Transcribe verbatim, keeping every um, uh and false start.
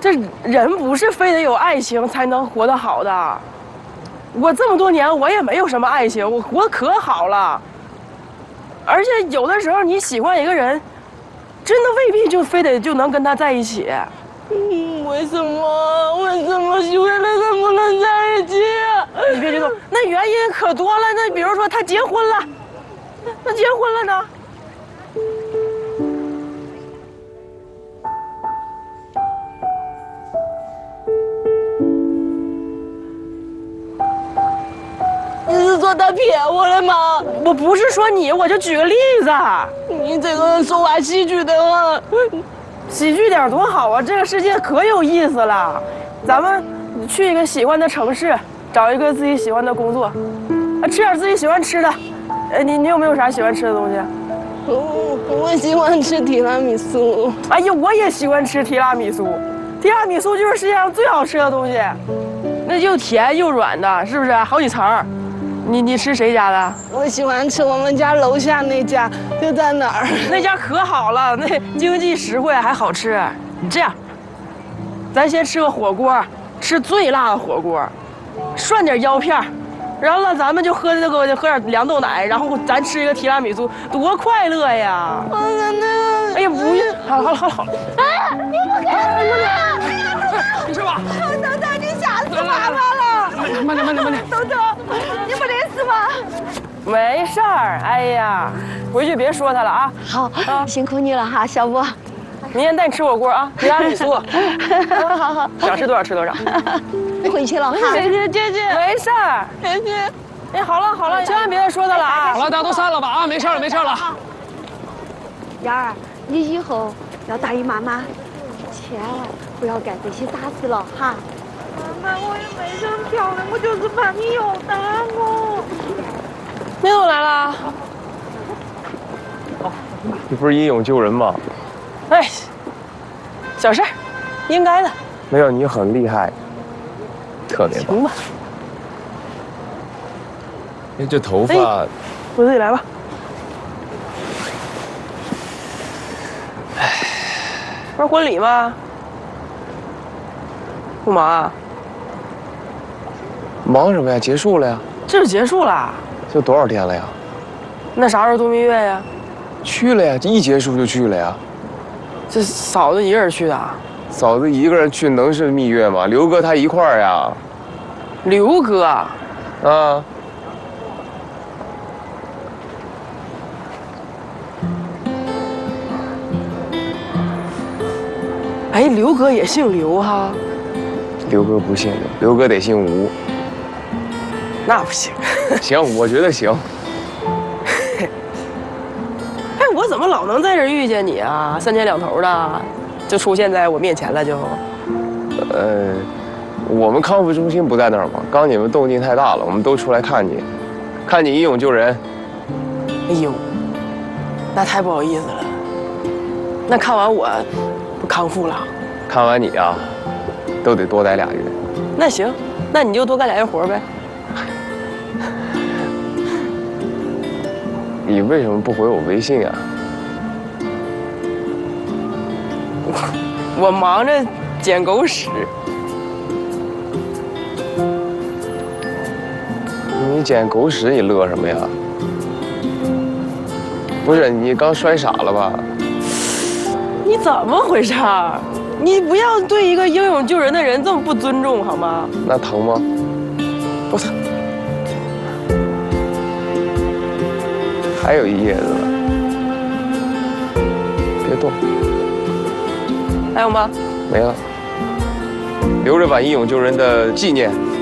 这人不是非得有爱情才能活得好的。我这么多年我也没有什么爱情，我活得可好了。而且有的时候你喜欢一个人，真的未必就非得就能跟他在一起。嗯，为什么？为什么喜欢了他不能在一起？你别激动，那原因可多了。那比如说他结婚了，那结婚了呢？你是说他骗我了吗？我不是说你，我就举个例子。你这个人说话戏剧的话，喜剧点多好啊！这个世界可有意思了。咱们去一个喜欢的城市，找一个自己喜欢的工作，啊，吃点自己喜欢吃的。哎，你你有没有啥喜欢吃的东西？我我喜欢吃提拉米苏。哎呀，我也喜欢吃提拉米苏。提拉米苏就是世界上最好吃的东西，那又甜又软的，是不是？好几层。你你吃谁家的？我喜欢吃我们家楼下那家，就在哪儿？那家可好了，那经济实惠还好吃。你这样，咱先吃个火锅，吃最辣的火锅，涮点腰片，然后呢咱们就喝这个喝点凉豆奶，然后咱吃一个提拉米苏，多快乐呀！哎呀，不用，好了好了好了好了。哎，你不给我！你吃吧。豆豆，你吓死妈妈了！慢点慢点慢点。豆豆，你没得事吧？没事儿。哎呀，回去别说他了啊。 好，啊、辛苦你了哈，小波。 明天带你吃火锅啊，提拉米苏。 好好好， 想吃多少吃多少。 回去了哈。 谢谢姐姐。没事儿，谢谢。哎，好了好了，千万别再说他了啊。 好了，大家都散了吧啊，没事了没事了。 燕儿，你以后要答应妈妈，千万不要干这些大事了哈。 妈妈，我也没想漂亮，我就是怕你又打我。 你又来了。 你不是英勇救人吗？ 哎，小事，应该的。 没有，你很厉害，特别棒。 行吧。 哎，这头发， 哎、我自己来吧。哎，不是婚礼吗？不忙啊？ 忙什么呀？结束了呀。 这就结束了。 这多少天了呀？ 那啥时候度蜜月呀？ 去了呀，一结束就去了呀。 这嫂子一个人去的？ 嫂子一个人去能是蜜月吗？刘哥他一块儿呀。 刘哥？ 啊。 哎，刘哥也姓刘哈？ 刘哥不姓刘，刘哥得姓吴。 那不行。 行，我觉得行。 哎，我怎么老能在这儿遇见你啊？三天两头的，就出现在我面前了就。 呃，我们康复中心不在那儿吗？刚你们动静太大了，我们都出来看你，看你英勇救人。 哎呦，那太不好意思了。那看完我，不康复了？ 看完你啊，都得多待俩月。 那行，那你就多干俩月活呗。 你为什么不回我微信啊？ 我我忙着捡狗屎。 你捡狗屎，你乐什么呀？不是你刚摔傻了吧？ 你怎么回事？你不要对一个英勇救人的人这么不尊重好吗？ 那疼吗？ 不疼。 还有一叶子呢，别动。 还有吗？ 没了，留着吧，英勇救人的纪念。